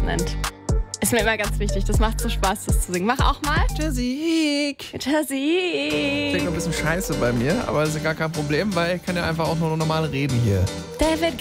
nennt. Ist mir immer ganz wichtig. Das macht so Spaß, das zu singen. Mach auch mal. Jessique. Jessique. Klingt noch ein bisschen scheiße bei mir, aber das ist gar kein Problem, weil ich kann ja einfach auch nur normal reden hier. David